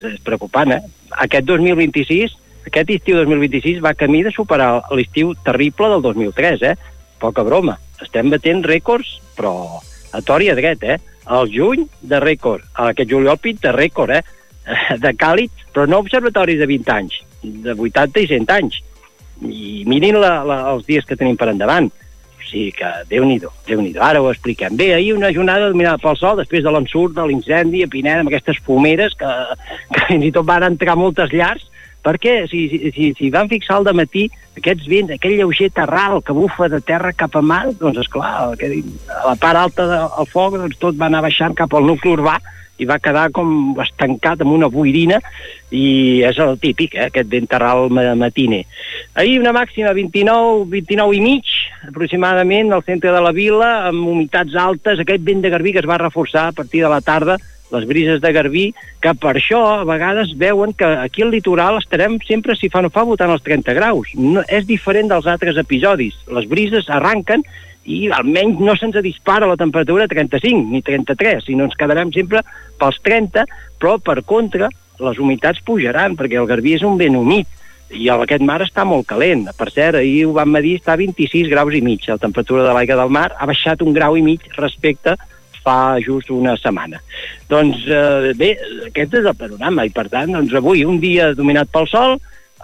és preocupant, Aquest 2026, aquest estiu 2026 va camí de superar l'estiu terrible del 2003, Poca broma. Estem batent rècords, però a tor i a dret, El juny, de rècord. Aquest juliol pinta rècord, de càlid, però no observatoris de 20 anys, de 80 i 100 anys. I mirin els dies que tenim per endavant. O sigui que, Déu-n'hi-do, Déu-n'hi-do. Ara ho expliquem. Bé, ahir una jornada dominada pel sol, després de l'ensurt, de l'incendi a Pineda, amb aquestes fumeres que fins i tot van entrar moltes llars, perquè si van fixar al dematí aquests vents, aquell lleuger terral que bufa de terra cap a mar, doncs esclar, a la part alta del foc, doncs tot va anar baixant cap al nucli urbà i va quedar com estancat amb una boirina, i és el típic, aquest vent terral matiner. Ahir una màxima 29 i mig, aproximadament, al centre de la vila, amb humitats altes, aquest vent de garbí que es va reforçar a partir de la tarda, les brises de garbí, que per això a vegades veuen que aquí al litoral estarem sempre, si fa no fa, votant els 30 graus. No, és diferent dels altres episodis. Les brises arranquen i almenys no se'ns dispara la temperatura a 35 ni 33, sinó ens quedarem sempre pels 30, però per contra les humitats pujaran, perquè el garbí és un vent humit i aquest mar està molt calent. Per cert, ahir ho vam medir, està a 26 graus i mig. La temperatura de l'aigua del mar ha baixat 1 grau i mig respecte fa just una setmana. Doncs bé, aquest és el panorama, i per tant, doncs avui un dia dominat pel sol,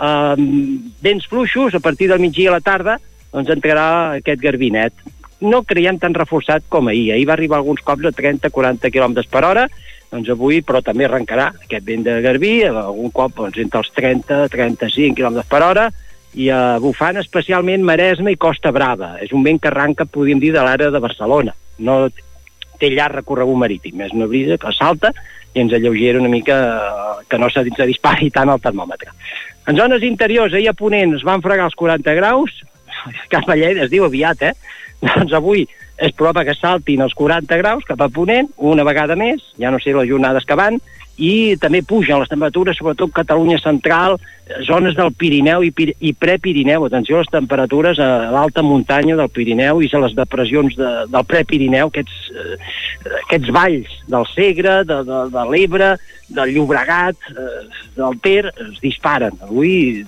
vents fluixos, a partir del migdia a la tarda, doncs entrarà aquest garbinet. No creiem tan reforçat com ahir. Ahir va arribar alguns cops a 30-40 km per hora, doncs avui, però també arrencarà aquest vent de garbí, algun cop doncs, entre els 30-35 km per hora, i bufant especialment Maresme i Costa Brava. És un vent que arranca, podríem dir, de l'àrea de Barcelona. No té llarg recorregut marítim, és una brisa que salta i ens alleugera una mica que no se dispari tant el termòmetre. En zones interiors, ahir a Ponent es van fregar els 40 graus, cap a Lleida es diu aviat, doncs avui és probable que saltin els 40 graus cap a Ponent, una vegada més, ja no sé les jornades que van, i també pugen les temperatures, sobretot Catalunya central, zones del Pirineu i prepirineu. Atenció a les temperatures a l'alta muntanya del Pirineu i a les depressions del prepirineu, aquests valls del Segre, de l'Ebre, del Llobregat, del Ter, es disparen. Avui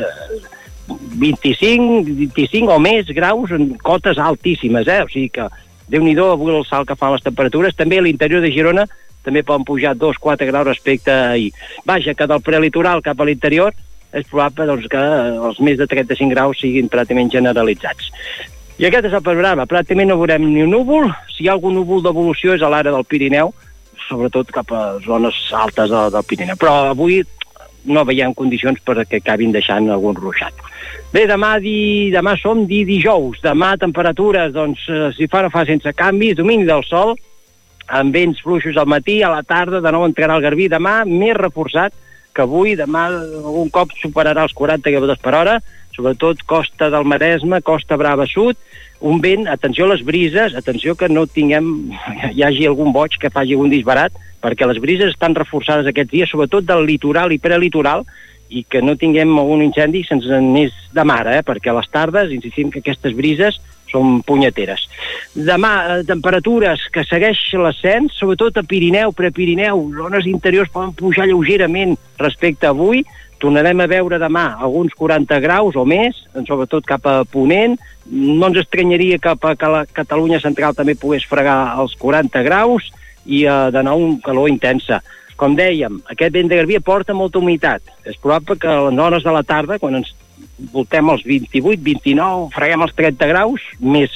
25 o més graus en cotes altíssimes, o sigui que Déu-n'hi-do avui el salt que fan les temperatures. També a l'interior de Girona també poden pujar 2-4 graus respecte a ahir. Vaja, que del prelitoral cap a l'interior és probable doncs, que els més de 35 graus siguin pràcticament generalitzats. I aquest és el panorama. Pràcticament no veurem ni un núvol. Si hi ha algun núvol d'evolució és a l'àrea del Pirineu, sobretot cap a zones altes del Pirineu. Però avui no veiem condicions perquè acabin deixant algun ruixat. Bé, demà som dijous. Demà temperatures, doncs, si fa no fa sense canvis, domini del sol, amb vents fluixos al matí, a la tarda de nou entrarà el garbí, demà més reforçat que avui, demà algun cop superarà els 40 km per hora, sobretot costa del Maresme, Costa Brava Sud, un vent, atenció a les brises, atenció que no hi hagi algun boig que faci algun disbarat, perquè les brises estan reforçades aquests dies, sobretot del litoral i prelitoral, i que no tinguem algun incendi sense anés de mar, perquè a les tardes insistim que aquestes brises són punyeteres. Demà, temperatures que segueix l'ascens, sobretot a Pirineu, prepirineu, zones interiors poden pujar lleugerament respecte a avui. Tornarem a veure demà alguns 40 graus o més, sobretot cap a Ponent. No ens estranyaria que la Catalunya central també pogués fregar els 40 graus i de nou un calor intensa. Com dèiem, aquest vent de garbí porta molta humitat. És probable que a les hores de la tarda, quan ens voltem els 28, 29, freguem els 30 graus, més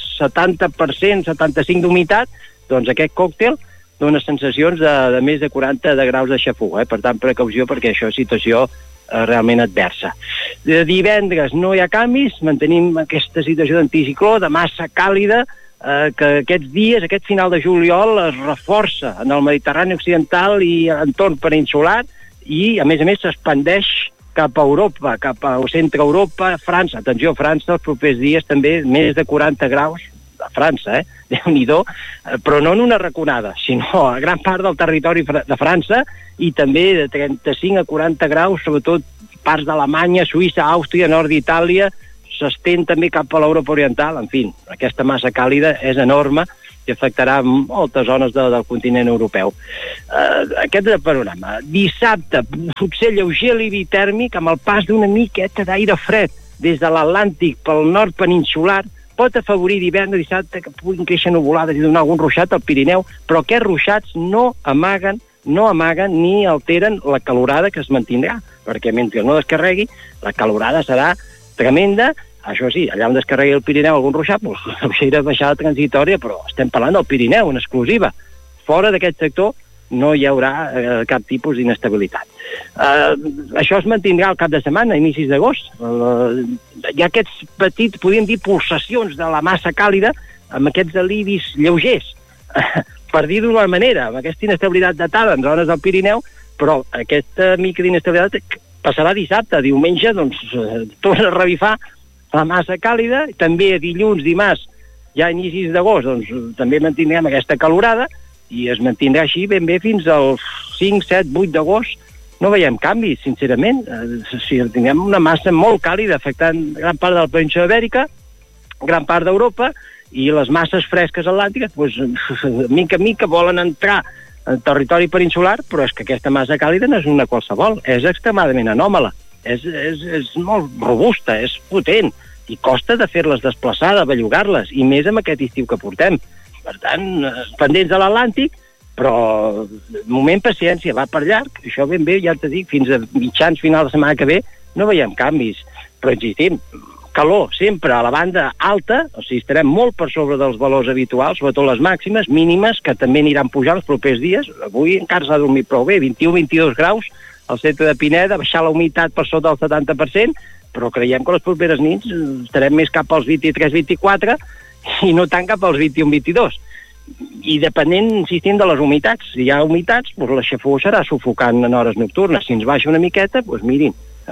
70%, 75% d'humitat, doncs aquest còctel dona sensacions de més de 40 de graus de xafogor. Per tant, precaució, perquè això és situació realment adversa. Divendres no hi ha canvis, mantenim aquesta situació d'anticicló, de massa càlida, que aquests dies, aquest final de juliol, es reforça en el Mediterrani occidental i entorn peninsular, i a més s'expandeix cap a Europa, cap a centre Europa, França. Atenció, França, els propers dies també més de 40 graus a França, Déu-n'hi-do, però no en una raconada, sinó a gran part del territori de França, i també de 35 a 40 graus, sobretot parts d'Alemanya, Suïssa, Àustria, nord d'Itàlia, s'estén també cap a l'Europa oriental. En fi, aquesta massa càlida és enorme i afectarà moltes zones del continent europeu. Aquest és el panorama. Dissabte, potser lleuger alivi tèrmic amb el pas d'una miqueta d'aire fred des de l'Atlàntic pel nord peninsular, pot afavorir divendres i dissabte que puguin créixer nuvolades i donar algun ruixat al Pirineu, però aquests ruixats no amaguen ni alteren la calorada que es mantindrà, perquè mentre no descarregui, la calorada serà tremenda. Això sí, allà on descarregui el Pirineu algun ruixat, serà baixada transitòria, però estem parlant del Pirineu en exclusiva. Fora d'aquest sector no hi haurà cap tipus d'inestabilitat. Això es mantindrà al cap de setmana, a inicis d'agost. Hi ha aquests petits, podríem dir, pulsacions de la massa càlida amb aquests alivis lleugers, per dir d'una manera, amb aquesta inestabilitat datada en zones del Pirineu, però aquesta microinestabilitat passarà dissabte. Diumenge, doncs, torna a revifar la massa càlida, també dilluns, dimarts, ja a inicis d'agost, doncs, també mantindrem aquesta calorada, i es mantindrà així ben bé fins al 5, 7, 8 d'agost. No veiem canvis, sincerament. Si tinguem una massa molt càlida afectant gran part de la península Ibèrica, gran part d'Europa, i les masses fresques atlàntiques, doncs, mica en mica volen entrar en territori peninsular, però és que aquesta massa càlida no és una qualsevol, és extremadament anòmala, és molt robusta, és potent, i costa de fer-les desplaçar, de bellugar-les, i més amb aquest estiu que portem. Per tant, pendents de l'Atlàntic, però de moment paciència, va per llarg. Això ben bé, ja t'ho dic, fins a mitjans final de setmana que ve no veiem canvis. Però insistim, calor sempre a la banda alta, o sigui, estarem molt per sobre dels valors habituals, sobretot les màximes, mínimes, que també aniran pujant els propers dies. Avui encara s'ha dormit prou bé, 21-22 graus al centre de Pineda, baixar la humitat per sota del 70%, però creiem que les properes nits estarem més cap als 23-24 i no tant cap als 21-22. I depenent, insistim, de les humitats. Si hi ha humitats, doncs la xafogor serà sufocant en hores nocturnes. Si ens baixa una miqueta, doncs mirin,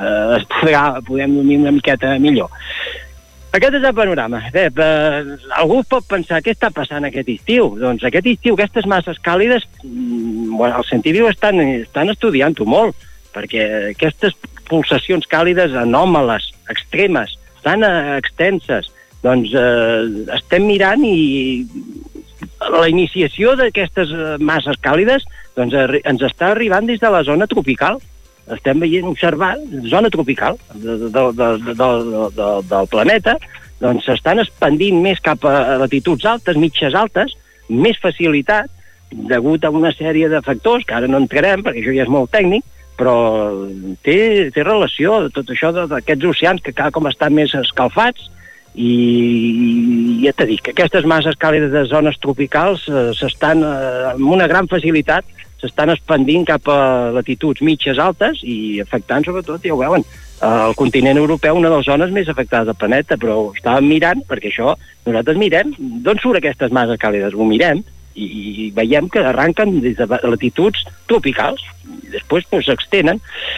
podem dormir una miqueta millor. Aquest és el panorama. Bé, algú pot pensar què està passant aquest estiu. Doncs aquest estiu, aquestes masses càlides, els científics estan estudiant-ho molt, perquè aquestes pulsacions càlides anòmales, extremes, tan extenses, doncs estem mirant i la iniciació d'aquestes masses càlides doncs, ens està arribant des de la zona tropical. Estem veient, observant, zona tropical del planeta, doncs s'estan expandint més cap a latituds altes, mitges altes, més facilitat, degut a una sèrie de factors, que ara no entrarem, perquè això ja és molt tècnic, però té relació tot això d'aquests oceans que cada cop estan més escalfats, i ja t'he dit que aquestes masses càlides de zones tropicals s'estan, amb una gran facilitat, s'estan expandint cap a latituds mitges altes i afectant sobretot, ja ho veuen, el continent europeu, una de les zones més afectades del planeta, però estàvem mirant, perquè això, nosaltres mirem, d'on surt aquestes masses càlides? Ho mirem i veiem que arranquen des de latituds tropicals i després s'extenen.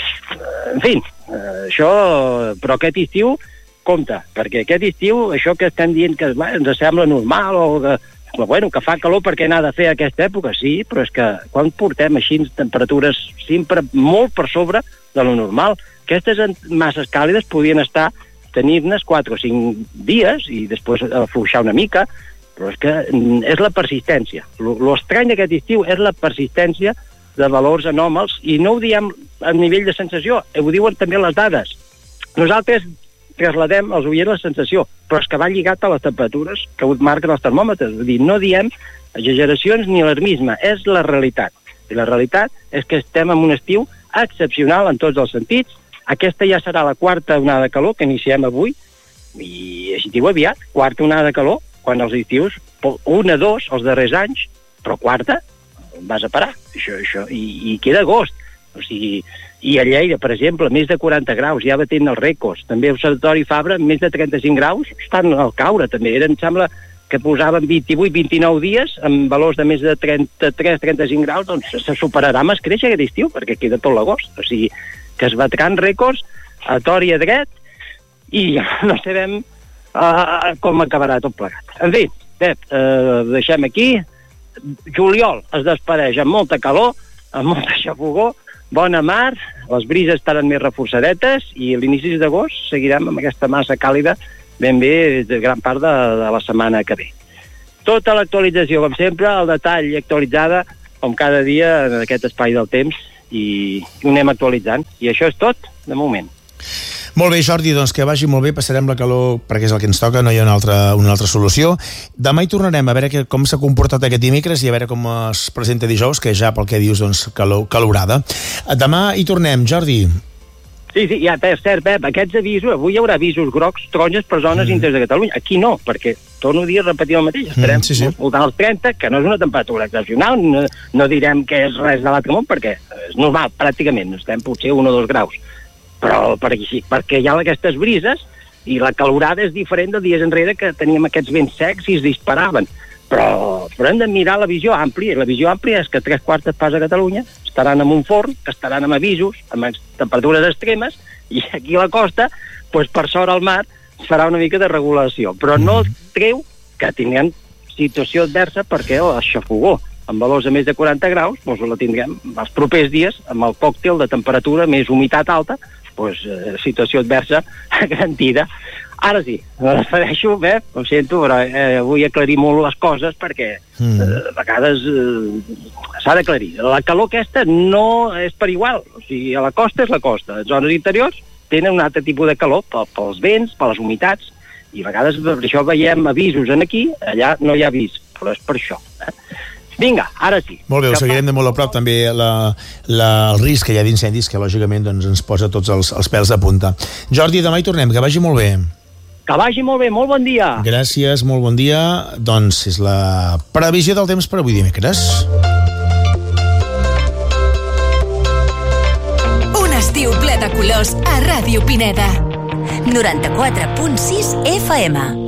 En fi, això, però aquest estiu, compte, perquè aquest estiu, això que estem dient que ens sembla normal o que fa calor perquè n'ha de fer aquesta època, sí, però és que quan portem així temperatures sempre molt per sobre de lo normal, aquestes masses càlides podien tenir-ne 4 o 5 dies i després afluixar una mica, però és que és la persistència. L'estrany d'aquest estiu és la persistència de valors anòmals i no ho diem a nivell de sensació, ho diuen també les dades. Nosaltres trasladem als oients la sensació, però és que va lligat a les temperatures que marquen els termòmetres. Vull dir, no diem exageracions ni alarmisme, és la realitat. I la realitat és que estem en un estiu excepcional en tots els sentits. Aquesta ja serà la 4ª onada de calor que iniciem avui, i així diu aviat, 4ª onada de calor, quan els estius, 1, 2, els darrers anys, però 4ª, vas a parar, això, i queda agost. O sigui, i a Lleida, per exemple, més de 40 graus, ja batent els rècords. També l'Observatori Fabra, més de 35 graus, estan al caure, també. Em sembla que posaven 28-29 dies, amb valors de més de 33-35 graus, doncs se superarà amb escreix aquest estiu, perquè queda tot l'agost. O sigui, que es batran rècords a tor i a dret, i no sabem com acabarà tot plegat. En fi, Pep, deixem aquí. Juliol es despedeix amb molta calor, amb molta xafogor, bona mar, les brises estaran més reforçadetes i a l'inici d'agost seguirem amb aquesta massa càlida ben bé de gran part de la setmana que ve. Tota l'actualització, com sempre, al detall i actualitzada, com cada dia en aquest espai del temps, i ho anem actualitzant. I això és tot, de moment. Molt bé, Jordi, doncs que vagi molt bé, passarem la calor perquè és el que ens toca, no hi ha una altra solució. Demà hi tornarem a veure com s'ha comportat aquest dimecres i a veure com es presenta dijous, que ja pel que dius, doncs, calorada. Demà hi tornem, Jordi. Sí, ja, per cert, Pep, aquests avisos, avui hi haurà avisos grocs, taronges per zones ínteres de Catalunya. Aquí no, perquè, torno a dir, repetir el mateix, estarem voltant als 30, que no és una temperatura excepcional, no direm que és res de l'altre món, perquè és normal, pràcticament, estem potser 1 o 2 graus, però perquè hi ha aquestes brises i la calorada és diferent de dies enrere que teníem aquests vents secs i es disparaven. Però hem de mirar la visió àmplia, i la visió àmplia és que 3/4 parts de Catalunya estaran en un forn, que estaran amb avisos, amb temperatures extremes, i aquí a la costa, doncs per sort al mar, es farà una mica de regulació. Però no treu que tindrem situació adversa perquè el xafogó amb valors de més de 40 graus, doncs la tindrem els propers dies, amb el còctel de temperatura més humitat alta, doncs situació adversa garantida. Ara sí, me despedeixo, ho sento, però vull aclarir molt les coses perquè a vegades s'ha d'aclarir. La calor aquesta no és per igual, o sigui, a la costa és la costa, les zones interiors tenen un altre tipus de calor pels vents, per les humitats, i a vegades per això veiem avisos aquí, allà no hi ha avís, però és per això. Vinga, ara sí. Molt bé, ho seguirem de molt a prop, també el risc que hi ha d'incendis, que lògicament doncs, ens posa tots els pèls de punta. Jordi, demà hi tornem, que vagi molt bé. Que vagi molt bé, molt bon dia. Gràcies, molt bon dia. Doncs és la previsió del temps per avui dimecres. Un estiu ple de colors a Ràdio Pineda. 94.6 FM.